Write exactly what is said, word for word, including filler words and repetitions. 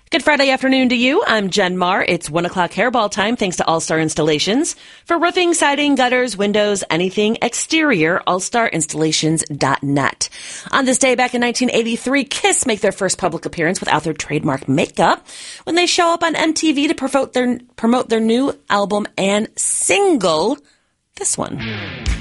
Good Friday afternoon to you. I'm Jen Marr. It's one o'clock hairball time thanks to All-Star Installations. For roofing, siding, gutters, windows, anything exterior, all star installations dot net. On this day back in nineteen eighty-three, Kiss make their first public appearance without their trademark makeup when they show up on M T V to promote their, promote their new album and single, this one.